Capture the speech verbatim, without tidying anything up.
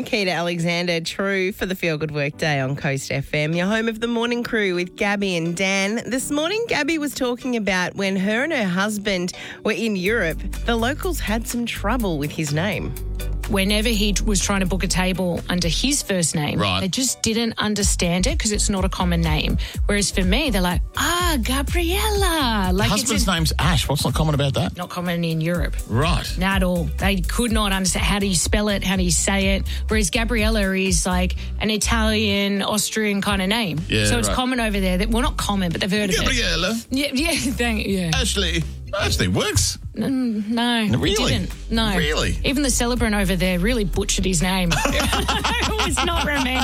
Nikita Alexander, True for the Feel Good Workday on Coast F M. Your home of the morning crew with Gabby and Dan. This morning, Gabby was talking about when her and her husband were in Europe, the locals had some trouble with his name. Whenever he was trying to book a table under his first name, Right. they just didn't understand it because it's not a common name. Whereas for me, they're like, ah, Gabriella. Like Husband's it's a, name's Ash. What's not common about that? not common in Europe. Right. Not at all. They could not understand how do you spell it, how do you say it. Whereas Gabriella is like an Italian, Austrian kind of name. Yeah, so it's right. common over there. That, well, not common, but they've heard of it. Gabriella. Yeah, yeah, thank you. Yeah. Ashley. Ashley works. No, Really? it didn't. No. Really? Even the celebrant over there really butchered his name. It was not romantic.